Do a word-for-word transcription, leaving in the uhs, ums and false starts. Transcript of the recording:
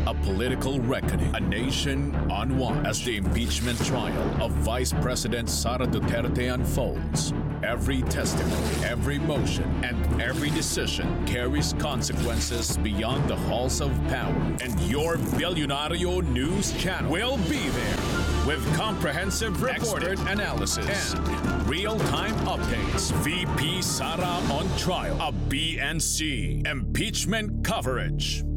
A political reckoning, a nation on watch as the impeachment trial of Vice President Sara Duterte unfolds. Every testimony, every motion, and every decision carries consequences beyond the halls of power. And your Billionario News Channel will be there with comprehensive expert analysis and real-time updates. V P Sara on trial, a B N C impeachment coverage.